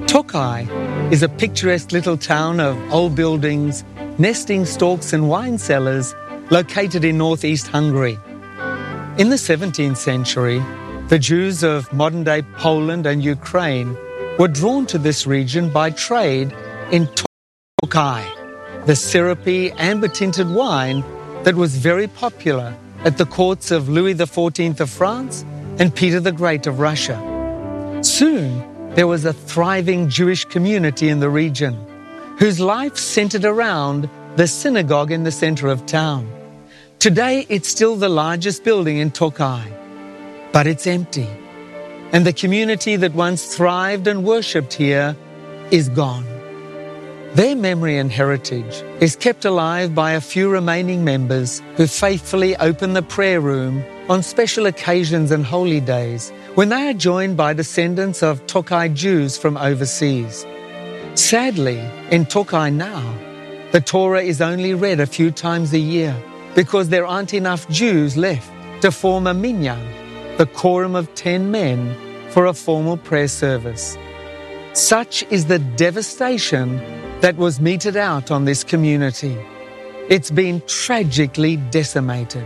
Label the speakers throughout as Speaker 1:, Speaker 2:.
Speaker 1: Tokai is a picturesque little town of old buildings, nesting stalks and wine cellars located in northeast Hungary. In the 17th century, the Jews of modern-day Poland and Ukraine were drawn to this region by trade in Tokai, the syrupy, amber-tinted wine that was very popular at the courts of Louis XIV of France and Peter the Great of Russia. Soon, there was a thriving Jewish community in the region, whose life centered around the synagogue in the center of town. Today, it's still the largest building in Tokai, but it's empty, and the community that once thrived and worshipped here is gone. Their memory and heritage is kept alive by a few remaining members who faithfully open the prayer room on special occasions and holy days when they are joined by descendants of Tokai Jews from overseas. Sadly, in Tokai now, the Torah is only read a few times a year because there aren't enough Jews left to form a minyan, the quorum of 10 men, for a formal prayer service. Such is the devastation that was meted out on this community. It's been tragically decimated.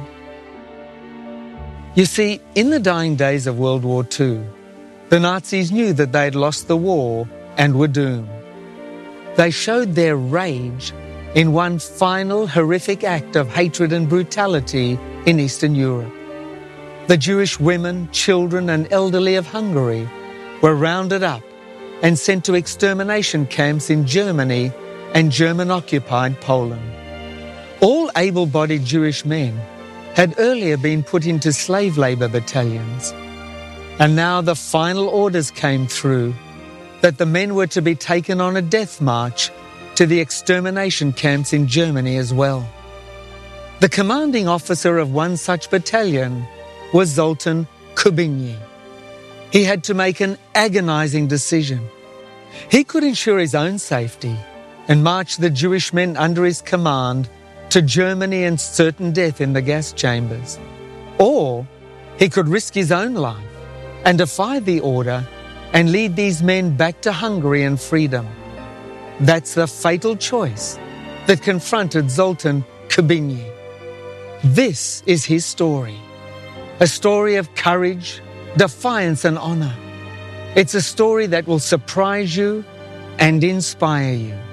Speaker 1: You see, in the dying days of World War II, the Nazis knew that they'd lost the war and were doomed. They showed their rage in one final horrific act of hatred and brutality in Eastern Europe. The Jewish women, children, and elderly of Hungary were rounded up and sent to extermination camps in Germany and German-occupied Poland. All able-bodied Jewish men had earlier been put into slave labor battalions, and now the final orders came through that the men were to be taken on a death march to the extermination camps in Germany as well. The commanding officer of one such battalion was Zoltan Kubinyi. He had to make an agonizing decision. He could ensure his own safety and march the Jewish men under his command to Germany and certain death in the gas chambers. Or he could risk his own life and defy the order and lead these men back to Hungary and freedom. That's the fatal choice that confronted Zoltan Kubinyi. This is his story, a story of courage, defiance and honor. It's a story that will surprise you and inspire you.